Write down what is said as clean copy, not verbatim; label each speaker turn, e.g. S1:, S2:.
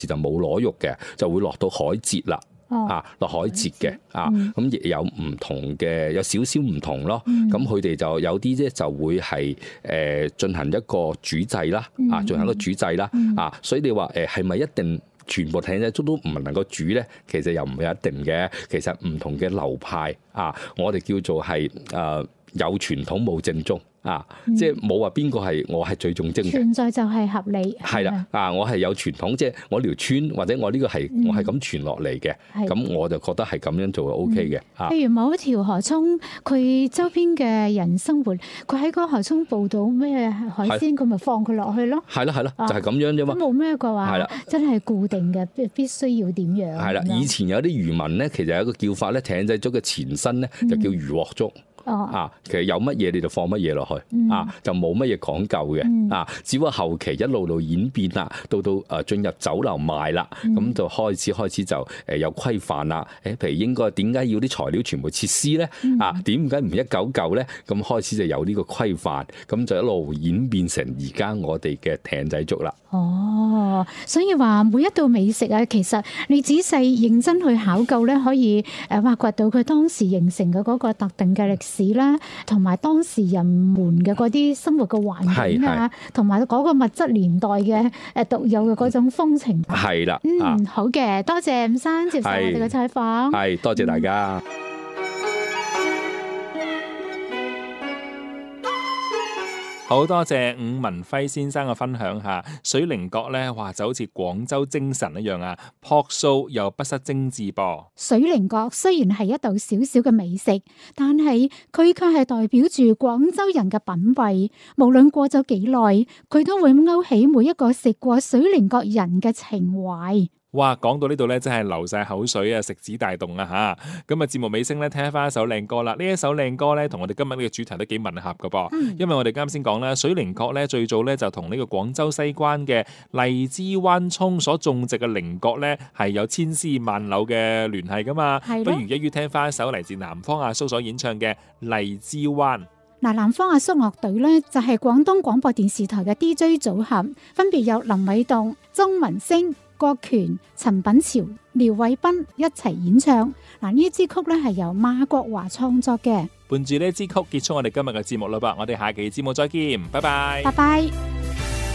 S1: 就冇攞肉嘅，就會落到海蜇啦。落海蜇嘅咁亦有唔同嘅，有少少唔同咯。咁佢哋就有啲咧就會係進行一個煮製啦，進行一個煮製啦。所以你話係咪一定全部艇仔粥都唔能夠煮咧？其實又唔係一定嘅。其實唔同嘅流派我哋叫做係有傳統冇正宗。即係冇話邊個係我係最重精嘅，
S2: 存在就係合理。
S1: 係啦，我係有傳統，即係我條村或者我呢個係我係咁傳落嚟嘅，咁我就覺得係咁樣做係 OK 嘅。
S2: 譬如某一條河涌，佢周邊嘅人生活，佢喺個河涌捕到咩海鮮，佢咪放佢落去咯。係咯，就係咁樣啫嘛。冇咩嘅話，真係固定嘅，必須要點樣。係啦，
S1: 以前有啲漁民咧，其實有一個叫法咧，艇仔粥嘅前身咧就叫魚鑊粥。其實有乜嘢你就放乜嘢落去，就冇乜嘢講究嘅，只不過後期一路演變啦，到進入酒樓賣啦，咁就開始就有規範啦。譬如應該點解要啲材料全部切絲咧？點解唔一嚿嚿咧？咁開始就有呢個規範，咁就一路演變成而家我哋嘅艇仔粥啦。
S2: 所以話每一道美食其實你仔細認真去考究咧，可以挖掘到佢當時形成嘅嗰個特定嘅歷史啦，同埋當時人們嘅嗰啲生活嘅環境同埋嗰個物質年代嘅獨有嘅嗰種風情。
S1: 係啦，
S2: 好嘅，多謝伍生接受我哋嘅採訪。
S1: 多謝大家。
S3: 好多謝伍文輝先生嘅分享下，水靈閣咧，哇就好似廣州精神一樣樸素又不失精緻噃。
S2: 水靈閣雖然係一道小小嘅美食，但係佢卻係代表住廣州人嘅品味。無論過咗幾耐，佢都會勾起每一個食過水靈閣人嘅情懷。
S3: 哇，講到呢度咧，真係流晒口水啊！食指大動啊吓！咁節目尾聲咧，聽翻一首靚歌啦。呢一首靚歌咧，同我哋今日呢個主題都幾吻合噶噃。因為我哋啱先講啦，水靈閣咧最早咧就同呢個廣州西關嘅荔枝灣涌所種植嘅靈閣咧係有千絲萬縷嘅聯繫噶嘛。不如一於聽翻一首嚟自南方阿叔所演唱嘅《荔枝灣》。
S2: 南方阿叔樂隊咧就係廣東廣播電視台嘅 DJ 組合，分別有林偉棟、鍾文星、郭權、陳品潮、廖偉斌一齊演唱。呢支曲咧係由馬國華創作嘅。
S3: 伴住呢支曲結束我哋今日嘅節目啦噃，我哋下期節目再見，拜拜。
S2: 拜拜。